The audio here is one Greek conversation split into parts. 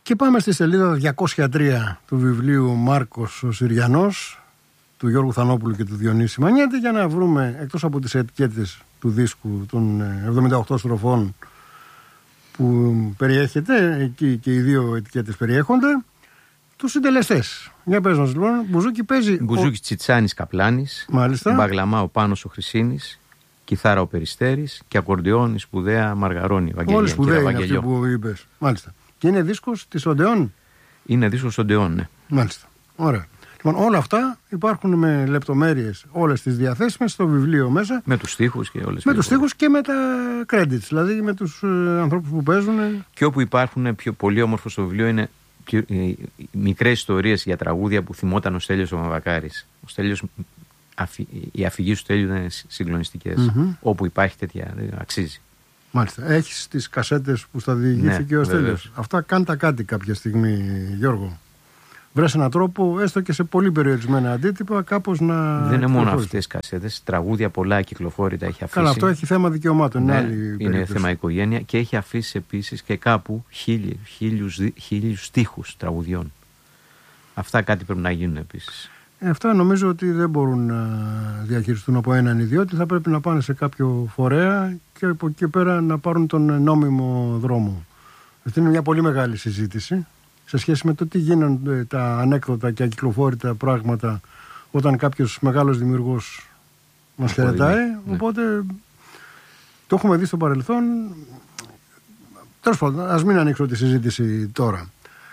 Και πάμε στη σελίδα 203 του βιβλίου Μάρκος ο Συριανός, του Γιώργου Θανόπουλου και του Διονύση Μανιάτη, για να βρούμε, εκτός από τις ετικέτες του δίσκου των 78 στροφών που περιέχεται, εκεί και οι δύο ετικέτες περιέχονται, τους συντελεστές. Για πες μας λοιπόν, μπουζούκι παίζει... Μπουζούκι Τσιτσάνης Καπλάνης, μπαγλαμά ο Πάνος ο Χρυσίνης, κιθάρα ο Περιστέρης και ακορντεόν σπουδαία Μαργαρώνη. Όλοι σπουδαίοι είναι αυτοί που είπες. Μάλιστα. Και είναι δίσκος της Οντεόν. Είναι δίσκος Οντεόν, ναι. Μάλιστα. Ωραία. Λοιπόν, όλα αυτά υπάρχουν με λεπτομέρειες όλες τις διαθέσιμες στο βιβλίο μέσα. Με τους στίχους και όλες. Με τους στίχους και με τα credits, δηλαδή με τους ανθρώπους που παίζουν. Και όπου υπάρχουν πιο πολύ όμορφο στο βιβλίο είναι μικρές ιστορίες για τραγούδια που θυμόταν ο Στέλιος ο Μαβακάρης. Ο Στέλιος, οι αφηγήσεις του Στέλιου είναι συγκλονιστικές. Όπου υπάρχει τέτοια, αξίζει. Μάλιστα. Έχεις τις κασέτες που στα διηγήθηκε ο Στέλιος. Αυτά κάντα κάτι κάποια στιγμή, Γιώργο. Βρες έναν τρόπο, έστω και σε πολύ περιορισμένα αντίτυπα, κάπως να. Δεν είναι μόνο αυτές οι κασέτες. Τραγούδια πολλά κυκλοφόρητα έχει αφήσει. Καλά, αυτό έχει θέμα δικαιωμάτων. Ναι, άλλη είναι θέμα οικογένεια και έχει αφήσει επίσης και κάπου χίλιους στίχους τραγουδιών. Αυτά κάτι πρέπει να γίνουν επίσης. Αυτά νομίζω ότι δεν μπορούν να διαχειριστούν από έναν ιδιώτη. Θα πρέπει να πάνε σε κάποιο φορέα και από εκεί πέρα να πάρουν τον νόμιμο δρόμο. Αυτή είναι μια πολύ μεγάλη συζήτηση σε σχέση με το τι γίνονται τα ανέκδοτα και ακυκλοφόρητα πράγματα όταν κάποιος μεγάλος δημιουργός μας χαιρετάει. Ναι. Οπότε το έχουμε δει στο παρελθόν. Τέλος πάντων, ας μην ανοίξω τη συζήτηση τώρα.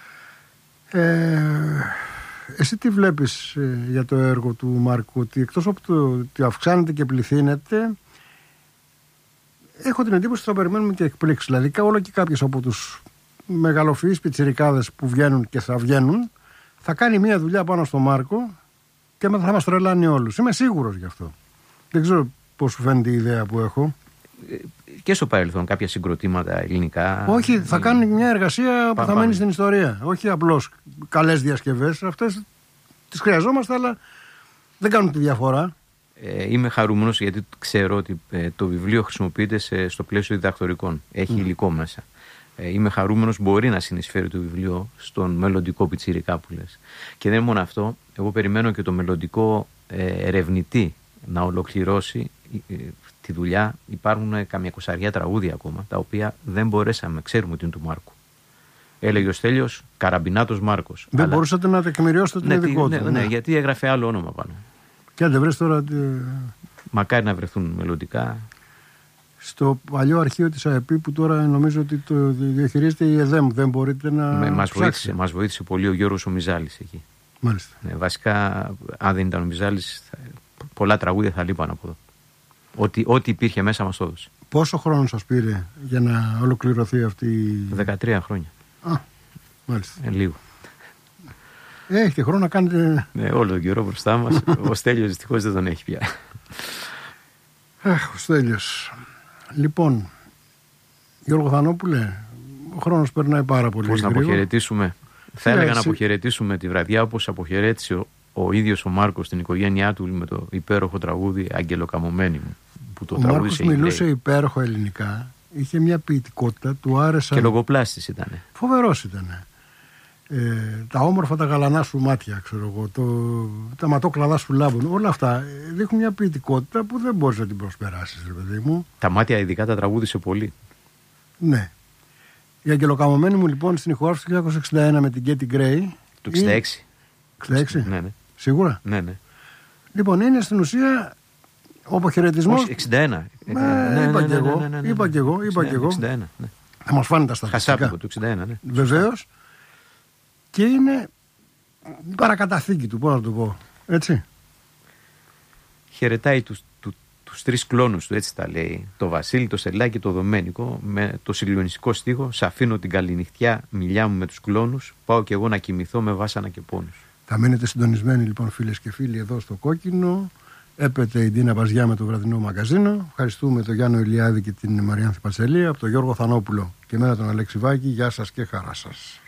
Εσύ τι βλέπεις για το έργο του Μάρκου, ότι εκτός από το ότι αυξάνεται και πληθύνεται, έχω την εντύπωση ότι θα περιμένουμε και εκπλήξεις. Δηλαδή όλο και κάποιος από τους μεγαλοφυείς πιτσιρικάδες που βγαίνουν και θα βγαίνουν θα κάνει μια δουλειά πάνω στο Μάρκο και μετά θα μας τρελάνει όλους. Είμαι σίγουρος γι' αυτό. Δεν ξέρω πώς σου φαίνεται η ιδέα που έχω. Και στο παρελθόν κάποια συγκροτήματα ελληνικά. Όχι, θα κάνει μια εργασία που θα μένει στην ιστορία. Όχι απλώς καλές διασκευές. Αυτές τις χρειαζόμαστε, αλλά δεν κάνουν τη διαφορά. Είμαι χαρούμενος γιατί ξέρω ότι το βιβλίο χρησιμοποιείται στο πλαίσιο διδακτορικών. Έχει υλικό μέσα. Είμαι χαρούμενος, μπορεί να συνεισφέρει το βιβλίο στον μελλοντικό πιτσιρικά που λες. Και δεν είναι μόνο αυτό. Εγώ περιμένω και το μελλοντικό ερευνητή να ολοκληρώσει τη δουλειά. Υπάρχουν καμιά 20 τραγούδια ακόμα, τα οποία δεν μπορέσαμε, ξέρουμε ότι είναι του Μάρκου. Έλεγε ο Στέλιος Καραμπινάτος Μάρκος. Δεν μπορούσατε να τεκμηριώσετε την ειδικότητα. Ναι, γιατί έγραφε άλλο όνομα πάνω. Και αν δεν βρες τώρα. Μακάρι να βρεθούν μελλοντικά. Στο παλιό αρχείο της ΑΕΠ που τώρα νομίζω ότι το διαχειρίζεται η ΕΔΕΜ, δεν μπορείτε να. Μας βοήθησε πολύ ο Γιώργος ο Μιζάλης εκεί. Μάλιστα. Βασικά, αν δεν ήταν ο Μιζάλης, πολλά τραγούδια θα λείπαν από εδώ. Ό,τι υπήρχε μέσα μας το έδωσε. Πόσο χρόνο σας πήρε για να ολοκληρωθεί αυτή η. 13 χρόνια. Μάλιστα. Λίγο. Έχετε χρόνο να κάνετε. Ναι, όλο τον καιρό μπροστά μας. Ο Στέλιος δυστυχώς δεν τον έχει πια. Ο Στέλιος. Λοιπόν, Γιώργο Θανόπουλε, ο χρόνος περνάει πάρα πολύ. Πώς να αποχαιρετήσουμε. Θα έλεγα να αποχαιρετήσουμε τη βραδιά όπως αποχαιρέτησε ο ίδιος ο Μάρκος την οικογένειά του με το υπέροχο τραγούδι Αγγελοκαμωμένη μου. Που το ο Μάρκος μιλούσε υπέροχο ελληνικά, είχε μια ποιητικότητα, του άρεσε. Και λογοπλάστης ήταν. Φοβερός ήταν. Τα όμορφα τα γαλανά σου μάτια, ξέρω εγώ, τα ματόκλαδά σου λάμπουν, όλα αυτά δείχνουν μια ποιητικότητα που δεν μπορείς να την προσπεράσεις, ρε παιδί μου. Τα μάτια ειδικά τα τραγούδισε πολύ. Ναι. Η Αγγελοκαμωμένη μου λοιπόν στην ηχογράφηση του 1961 με την Κέτι Γκρέι. Του 66. 66. Ναι. Σίγουρα. Ναι. Λοιπόν, είναι στην ουσία ο αποχαιρετισμός. 61. Είπα και εγώ. 61, ναι. Θα μας φάνε τα στατιστικά. Χασάπικο του 61, ναι. Βεβαίως. Και είναι η παρακαταθήκη του, πώς να το πω. Έτσι. Χαιρετάει τους τρεις κλόνους του, έτσι τα λέει. Το Βασίλη, το Σελάκη και το Δομένικο, με το συγκλονιστικό στίχο. Σ' αφήνω την καληνυχτιά, μιλιά μου με τους κλόνους. Πάω κι εγώ να κοιμηθώ με βάσανα και πόνους. Θα μείνετε συντονισμένοι λοιπόν, φίλες και φίλοι, εδώ στο Κόκκινο. Έπεται η Ντίνα Μπαζιά με το βραδινό μαγκαζίνο. Ευχαριστούμε τον Γιάννο Ηλιάδη και την Μαριάνθη Πατσελή, από τον Γιώργο Θανόπουλο και εμένα τον Αλέξη Βάκη. Γεια σας και χαρά σας.